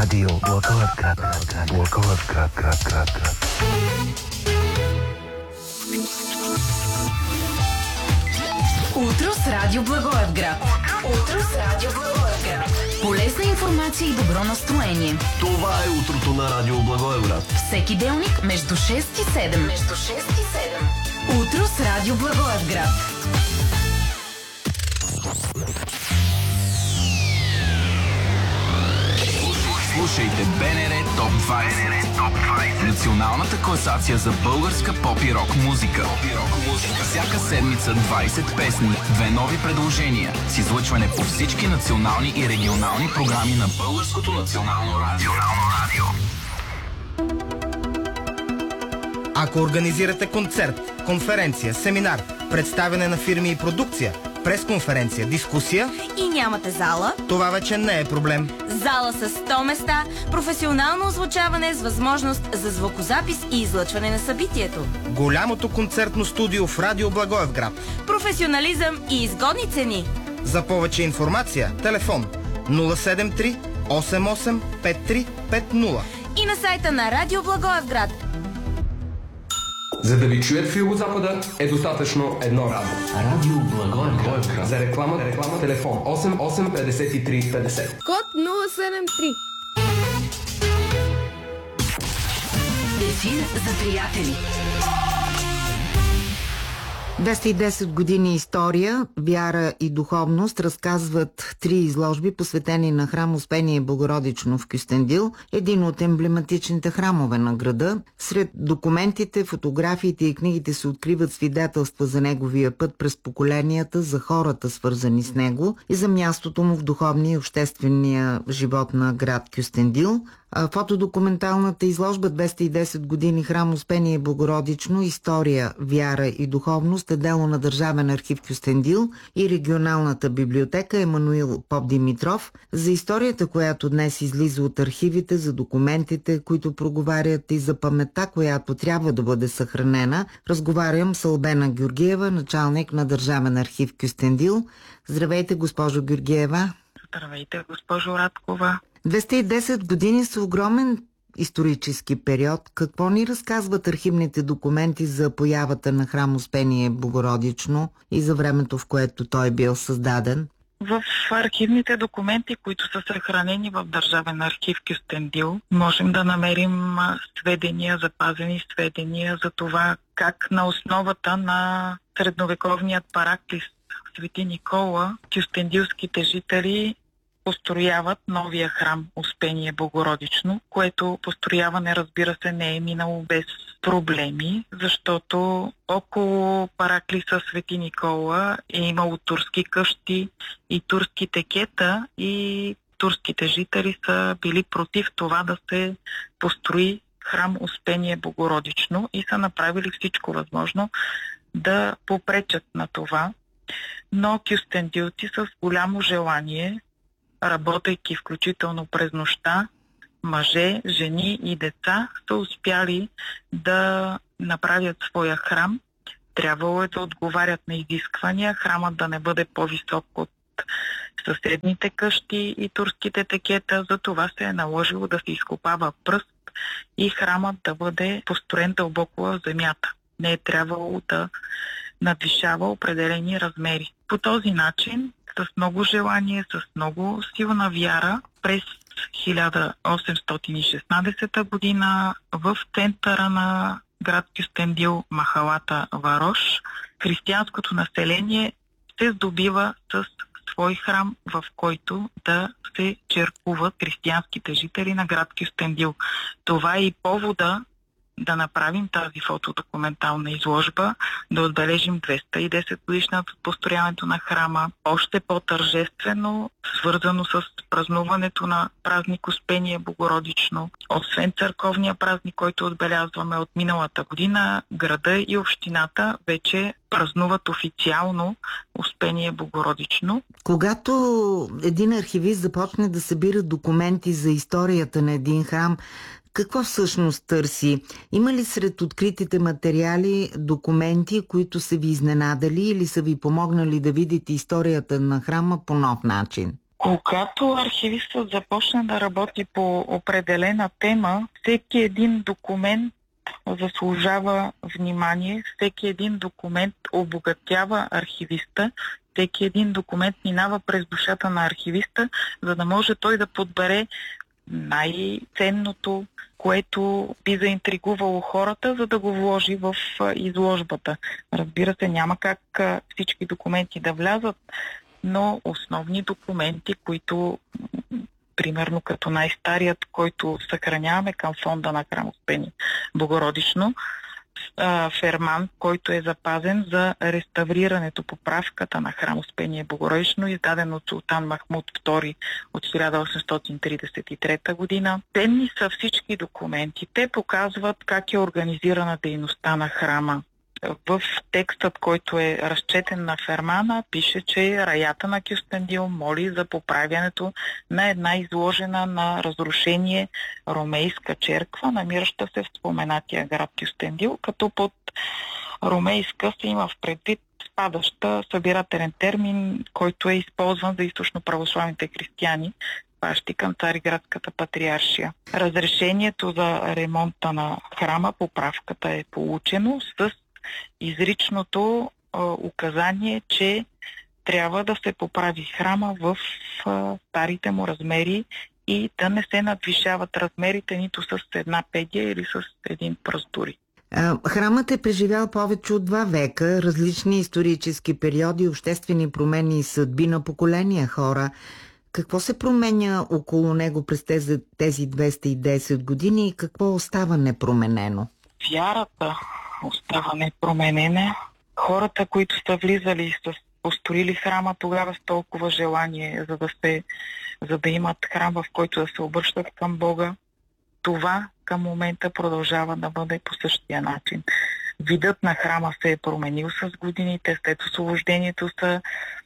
Радио Благоевград. Благоевград. Утро с Радио Благоевград. Утро с Радио Благоевград. Полезна информация и добро настроение. Това е утрото на Радио Благоевград. Всеки делник между 6 и 7. Утро с Радио Благоевград. Слушайте БНР Топ 20. Националната класация за българска поп и рок музика. Всяка седмица 20 песни, 2 нови предложения с излъчване по всички национални и регионални програми на Българското национално радио. Ако организирате концерт, конференция, семинар, представяне на фирми и продукция, пресконференция, дискусия и нямате зала, това вече не е проблем. Зала с 100 места, професионално озвучаване с възможност за звукозапис и излъчване на събитието. Голямото концертно студио в Радио Благоевград. Професионализъм и изгодни цени. За повече информация, телефон 073 88 5350 и на сайта на Радио Благоевград. За да ви чуят в Югозапада е достатъчно едно радио. Радио Благоевград. За реклама, телефон 88 53 50. Код 073. Ефир за приятели. 210 години история, вяра и духовност разказват 3 изложби, посветени на храм Успение Богородично в Кюстендил, един от емблематичните храмове на града. Сред документите, фотографиите и книгите се откриват свидетелства за неговия път през поколенията, за хората, свързани с него, и за мястото му в духовния и обществения живот на град Кюстендил. Фотодокументалната изложба 210 години храм Успение Богородично, история, вяра и духовност е дело на Държавен архив Кюстендил и регионалната библиотека Емануил Попдимитров. За историята, която днес излиза от архивите, за документите, които проговарят, и за паметта, която трябва да бъде съхранена, разговарям с Албена Георгиева, началник на Държавен архив Кюстендил. Здравейте, госпожо Георгиева. Здравейте, госпожо Радкова. 210 години са огромен исторически период. Какво ни разказват архивните документи за появата на храм Успение Богородично и за времето, в което той бил създаден? В архивните документи, които са съхранени в Държавен архив Кюстендил, можем да намерим сведения, запазени сведения за това как на основата на средновековният параклис Свети Никола кюстендилските жители построяват новия храм Успение Богородично, което построяване, разбира се, не е минало без проблеми, защото около параклиса Свети Никола е имало турски къщи и турски текета, и турските жители са били против това да се построи храм Успение Богородично и са направили всичко възможно да попречат на това. Но кюстендилци с голямо желание, работейки включително през нощта, мъже, жени и деца са успяли да направят своя храм. Трябвало е да отговарят на изисквания, храмът да не бъде по-висок от съседните къщи и турските текета. За това се е наложило да се изкопава пръст и храмът да бъде построен дълбоко в земята. Не е трябвало да надвишава определени размери. По този начин, с много желание, с много силна вяра, през 1816 година в центъра на град Кюстендил, махалата Варош, християнското население се здобива с свой храм, в който да се черкуват християнските жители на град Кюстендил. Това е и повода да направим тази фотодокументална изложба, да отбележим 210 годишната от построяването на храма, още по-тържествено, свързано с празнуването на празник Успение Богородично. Освен църковния празник, който отбелязваме от миналата година, града и общината вече празнуват официално Успение Богородично. Когато един архивист започне да събира документи за историята на един храм, какво всъщност търси? Има ли сред откритите материали документи, които са ви изненадали или са ви помогнали да видите историята на храма по нов начин? Когато архивистът започне да работи по определена тема, всеки един документ заслужава внимание, всеки един документ обогатява архивиста, всеки един документ минава през душата на архивиста, за да може той да подбере най-ценното, което би заинтригувало хората, за да го вложи в изложбата. Разбира се, няма как всички документи да влязат, но основни документи, които, примерно като най-старият, който съхраняваме към фонда на храм Успение Богородично, ферман, който е запазен за реставрирането, поправката на храм Успение Богородично, издаден от султан Махмуд II от 1833 година. Ценни са всички документи. Те показват как е организирана дейността на храма. В текстът, който е разчетен на фермана, пише, че раята на Кюстендил моли за поправянето на една изложена на разрушение ромейска черква, намираща се в споменатия град Кюстендил, като под ромейска се има в предвид спадаща събирателен термин, който е използван за източно-православните християни, пащи към Цариградската патриаршия. Разрешението за ремонта на храма, поправката е получено с изричното указание, че трябва да се поправи храма в старите му размери и да не се надвишават размерите нито с една педия или с един пръст дори. Храмът е преживял повече от 2 века, различни исторически периоди, обществени промени и съдби на поколения хора. Какво се променя около него през тези 210 години и какво остава непроменено? Вярата остава непроменена. Хората, които са влизали и са построили храма тогава с толкова желание, за да имат храм, в който да се обръщат към Бога, това към момента продължава да бъде по същия начин. Видът на храма се е променил с годините, след освобождението са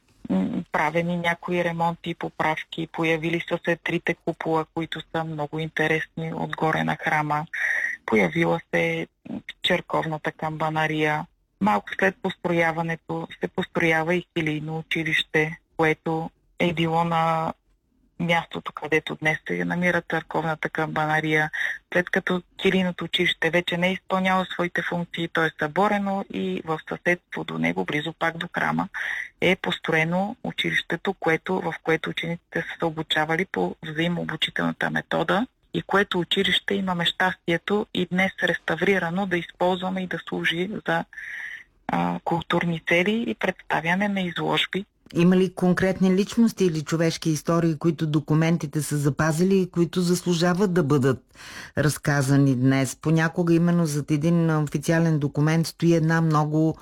правени някои ремонти и поправки, появили са се 3 купола, които са много интересни отгоре на храма, появила се черковната камбанария. Малко след построяването се построява и килийно училище, което е било на мястото, където днес се намира църковната камбанария. След като килийното училище вече не е изпълняло своите функции, то е съборено и в съседство до него, близо пак до храма, е построено училището, в което учениците са се обучавали по взаимообучителната метода и което училище имаме щастието и днес реставрирано да използваме и да служи за културни цели и представяне на изложби. Има ли конкретни личности или човешки истории, които документите са запазили и които заслужават да бъдат разказани днес? Понякога именно зад един официален документ стои една много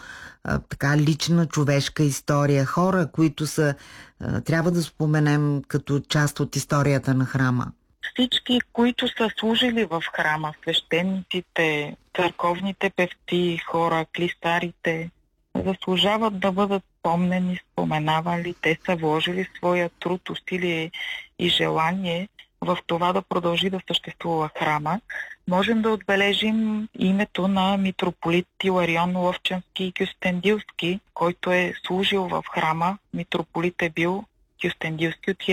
лична човешка история. Хора, които трябва да споменем като част от историята на храма. Всички, които са служили в храма, свещениците, църковните певци, хора, клисарите, заслужават да бъдат помнени, споменавали. Те са вложили своя труд, усилие и желание в това да продължи да съществува храма. Можем да отбележим името на митрополит Иларион Лъвчански и Кюстендилски, който е служил в храма. Митрополит е бил Кюстендилски от